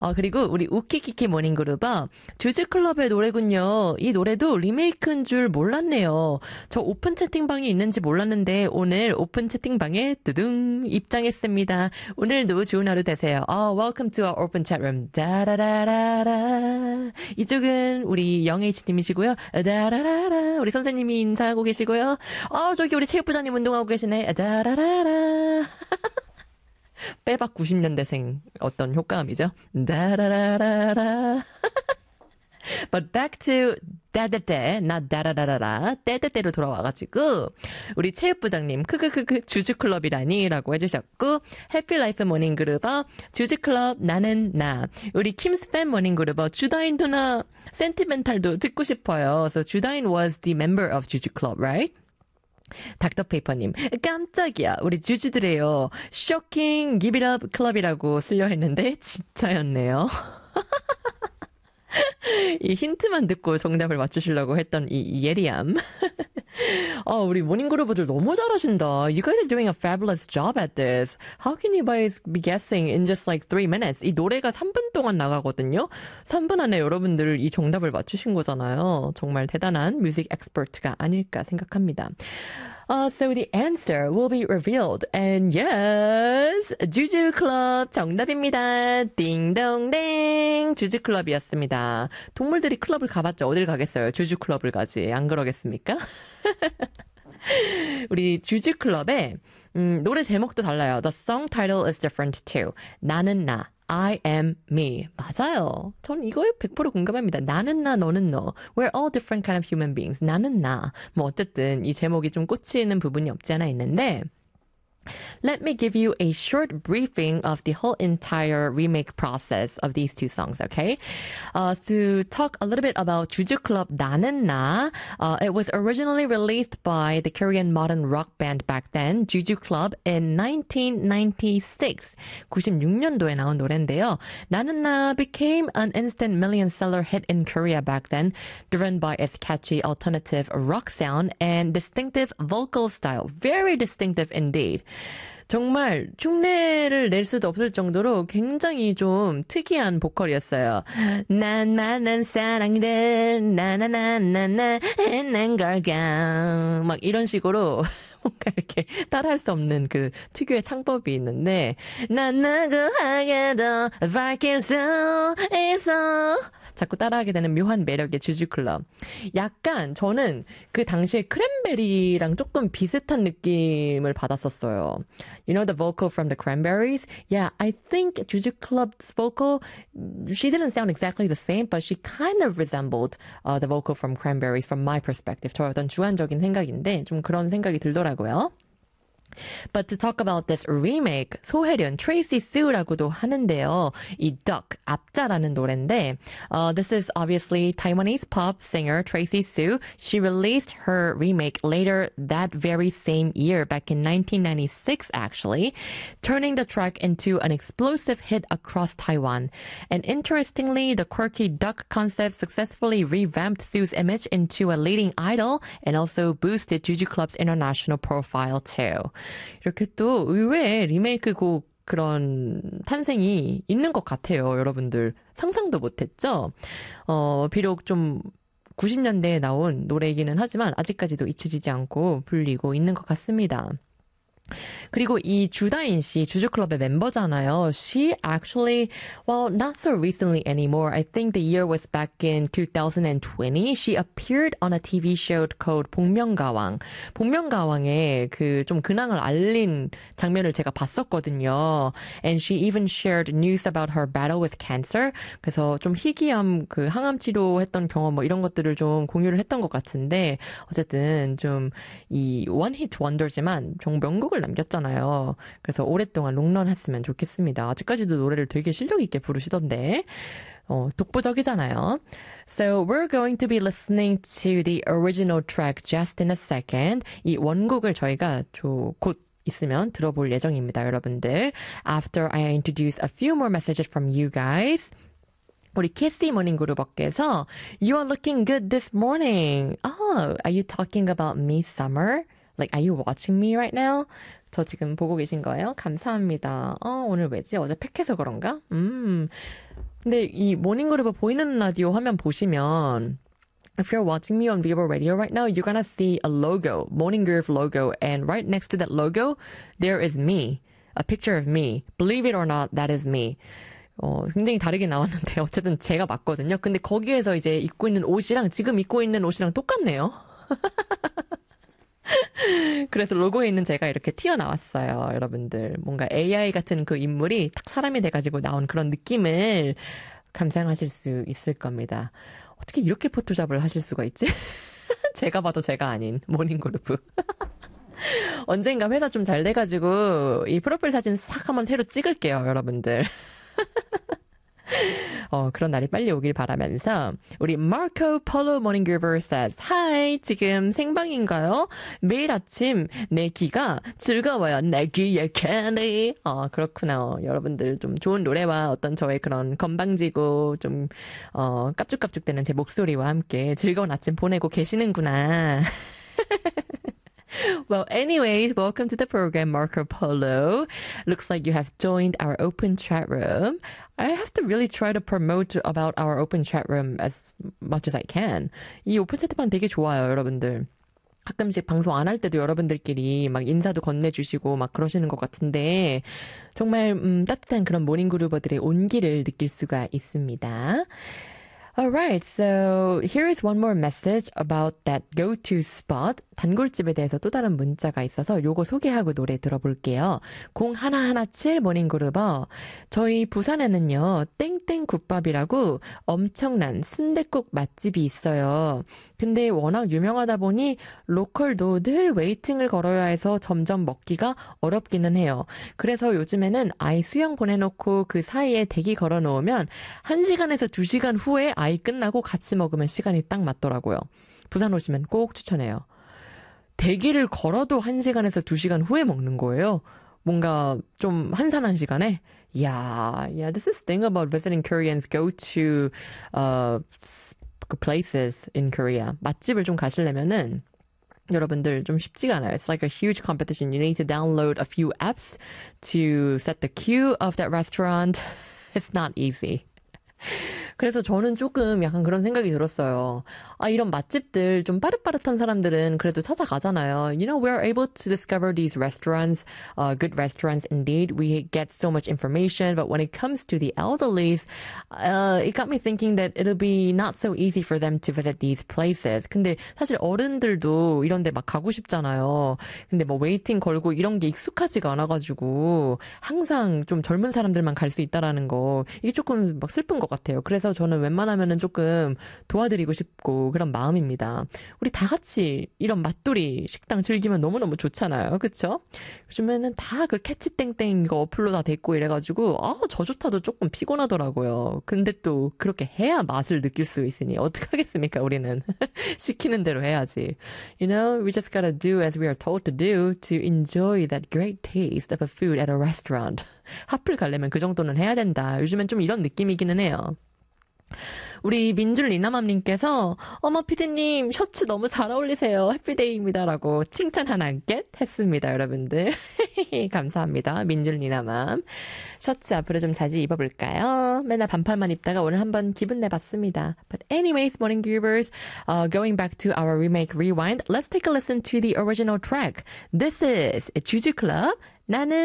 그리고 우리 우키키키 모닝그룹아, 주즈클럽의 노래군요. 이 노래도 리메이크인 줄 몰랐네요. 저 오픈 채팅방이 있는지 몰랐는데 오늘 오픈 채팅방에 두둥 입장했습니다. 오늘도 좋은 하루 되세요. Welcome to our open chat room. 다라라라라. 이쪽은 우리 영H님이시고요. 다라라라. 우리 선생님이 인사하고 계시고요. 저기 우리 체육부장님 운동하고 계시네. 다라라라. 빼박 90년대생 어떤 효과음이죠? 다라라라라. But back to 따따떼, not 다라라라라, 따따떼로 돌아와가지고 우리 체육부장님 크크크크 주주클럽이라니 라고 해주셨고, 해피라이프 모닝그룹어 주주클럽 나는 나, 우리 킴스팬 모닝그룹어 주다인 누나 센티멘탈도 듣고 싶어요. So 주다인 was the member of 주주클럽, right? 닥터페이퍼님, 깜짝이야. 우리 주주들이에요. 쇼킹 give it up 클럽이라고 쓸려 했는데 진짜였네요. 이 힌트만 듣고 정답을 맞추시려고 했던 이 예리함. 우리 모닝그룹들 너무 잘하신다. You guys are doing a fabulous job at this. How can you guys be guessing in just like 3 minutes? 이 노래가 3분 동안 나가거든요. 3분 안에 여러분들 이 정답을 맞추신 거잖아요. 정말 대단한 뮤직 엑스퍼트가 아닐까 생각합니다. So the answer will be revealed. And yes, 주주클럽 정답입니다. 띵동댕. 주주클럽이었습니다. 동물들이 클럽을 가봤죠. 어딜 가겠어요. 주주클럽을 가지. 안 그러겠습니까? 우리 주주클럽의 노래 제목도 달라요. The song title is different too. 나는 나. I am me. 맞아요. 전 이거에 100% 공감합니다. 나는 나, 너는 너. We're all different kind of human beings. 나는 나. 어쨌든 이 제목이 좀 꽂히는 부분이 없지 않아 있는데, let me give you a short briefing of the whole entire remake process of these two songs, okay? To talk a little bit about Juju Club 나는 나, it was originally released by the Korean modern rock band back then, Juju Club, in 1996. 96년도에 나온 노래인데요. 나는 나 became an instant million seller hit in Korea back then, driven by its catchy alternative rock sound and distinctive vocal style. Very distinctive indeed. 정말 흉내를 낼 수도 없을 정도로 굉장히 좀 특이한 보컬이었어요. 난 많은 사랑들 나나나나나 했는 걸까 막 이런 식으로 뭔가 이렇게 따라할 수 없는 그 특유의 창법이 있는데, 난 누구에게도 밝힐 수 있어 자꾸 따라하게 되는 묘한 매력의 주주클럽. 약간 저는 그 당시에 크랜베리랑 조금 비슷한 느낌을 받았었어요. You know the vocal from the Cranberries? Yeah, I think Juju Club's vocal, she didn't sound exactly the same, but she kind of resembled the vocal from Cranberries from my perspective. 저의 어떤 주관적인 생각인데 좀 그런 생각이 들더라고요. But to talk about this remake, 소혜련, Tracy Sue라고도 하는데요. 이 Duck, 앞자라는 노래인데, this is obviously Taiwanese pop singer Tracy Sue. She released her remake later that very same year, back in 1996 actually, turning the track into an explosive hit across Taiwan. And interestingly, the quirky Duck concept successfully revamped Sue's image into a leading idol and also boosted Juju Club's international profile too. 이렇게 또 의외의 리메이크 곡 그런 탄생이 있는 것 같아요. 여러분들 상상도 못했죠? 비록 좀 90년대에 나온 노래이기는 하지만 아직까지도 잊혀지지 않고 불리고 있는 것 같습니다. 그리고 이 주다인 씨, 주주클럽의 멤버잖아요. She actually, well, not so recently anymore. I think the year was back in 2020. She appeared on a TV show called 복면가왕. 복면가왕에 그 좀 근황을 알린 장면을 제가 봤었거든요. And she even shared news about her battle with cancer. 그래서 좀 희귀암 그 항암 치료했던 경험 뭐 이런 것들을 좀 공유를 했던 것 같은데, 어쨌든 좀 이 원히트 원더지만 좀 명곡을 남겼잖아요. 그래서 오랫동안 롱런 했으면 좋겠습니다. 아직까지도 노래를 되게 실력 있게 부르시던데 독보적이잖아요. So we're going to be listening to the original track just in a second. 이 원곡을 저희가 곧 있으면 들어볼 예정입니다, 여러분들. After I introduce a few more messages from you guys. 우리 키스 모닝 그룹업께서 You are looking good this morning. Oh, are you talking about me, Summer? Like, are you watching me right now? 저 지금 보고 계신 거예요? 감사합니다. 오늘 왜지? 어제 팩해서 그런가? 근데 이 모닝그룹 보이는 라디오 화면 보시면 if you're watching me on Vivo Radio right now, you're gonna see a logo, Morning Groove logo, and right next to that logo, there is me, a picture of me. Believe it or not, that is me. 굉장히 다르게 나왔는데 어쨌든 제가 맞거든요. 근데 거기에서 이제 입고 있는 옷이랑 지금 입고 있는 옷이랑 똑같네요. 그래서 로고에 있는 제가 이렇게 튀어나왔어요, 여러분들. 뭔가 AI 같은 그 인물이 딱 사람이 돼가지고 나온 그런 느낌을 감상하실 수 있을 겁니다. 어떻게 이렇게 포토샵을 하실 수가 있지? 제가 봐도 제가 아닌 모닝그룹. 언젠가 회사 좀 잘 돼가지고 이 프로필 사진 싹 한번 새로 찍을게요, 여러분들. 그런 날이 빨리 오길 바라면서 우리 Marco Polo Morning Groover says Hi, 지금 생방인가요? 매일 아침 내 귀가 즐거워요. 내 귀의 candy. 그렇구나. 여러분들 좀 좋은 노래와 어떤 저의 그런 건방지고 좀 깝죽깝죽대는 제 목소리와 함께 즐거운 아침 보내고 계시는구나. Well, anyways, welcome to the program, Marco Polo. Looks like you have joined our open chat room. I have to really try to promote about our open chat room as much as I can. 이 오픈 채팅방 되게 좋아요, 여러분들. 가끔씩 방송 안 할 때도 여러분들끼리 막 인사도 건네주시고 막 그러시는 것 같은데 정말 따뜻한 그런 모닝그루버들의 온기를 느낄 수가 있습니다. Alright, so here is one more message about that go-to spot. 단골집에 대해서 또 다른 문자가 있어서 요거 소개하고 노래 들어볼게요. 0117 모닝그룹어. 저희 부산에는요, 땡땡국밥이라고 엄청난 순댓국 맛집이 있어요. 근데 워낙 유명하다 보니 로컬도 늘 웨이팅을 걸어야 해서 점점 먹기가 어렵기는 해요. 그래서 요즘에는 아이 수영 보내놓고 그 사이에 대기 걸어놓으면 1시간에서 2시간 후에 아이 끝나고 같이 먹으면 시간이 딱 맞더라고요. 부산 오시면 꼭 추천해요. 대기를 걸어도 1시간에서 2시간 후에 먹는 거예요. 뭔가 좀 한산한 시간에. Yeah, this is the thing about visiting Koreans go to places in Korea. 맛집을 좀 가시려면은 여러분들 좀 쉽지가 않아요. It's like a huge competition. You need to download a few apps to set the queue of that restaurant. It's not easy. 그래서 저는 조금 약간 그런 생각이 들었어요. 이런 맛집들 좀 빠릇빠릇한 사람들은 그래도 찾아가잖아요. You know, we're able to discover these restaurants, good restaurants indeed. We get so much information, but when it comes to the elderlies, it got me thinking that it'll be not so easy for them to visit these places. 근데 사실 어른들도 이런 데 막 가고 싶잖아요. 근데 뭐 웨이팅 걸고 이런 게 익숙하지가 않아가지고 항상 좀 젊은 사람들만 갈 수 있다라는 거 이게 조금 막 슬픈 것 같아요. 그래서 저는 웬만하면은 조금 도와드리고 싶고 그런 마음입니다. 우리 다 같이 이런 맛돌이 식당 즐기면 너무너무 좋잖아요. 그쵸? 요즘에는 다 그 캐치땡땡 이거 어플로 다 됐고 이래가지고 저조차도 조금 피곤하더라고요. 근데 또 그렇게 해야 맛을 느낄 수 있으니 어떡하겠습니까 우리는. 시키는 대로 해야지. You know, we just gotta do as we are told to do to enjoy that great taste of a food at a restaurant. 하플 가려면 그 정도는 해야 된다. 요즘엔 좀 이런 느낌이기는 해요. 우리 민줄 리나맘님께서 어머 피디님 셔츠 너무 잘 어울리세요. 해피데이입니다라고 칭찬 하나 겟 했습니다. 여러분들 감사합니다. 민줄 리나맘 셔츠 앞으로 좀 자주 입어볼까요? 맨날 반팔만 입다가 오늘 한번 기분 내봤습니다. But anyways, morning groovers, going back to our remake rewind, let's take a listen to the original track. This is 주주 클럽 나는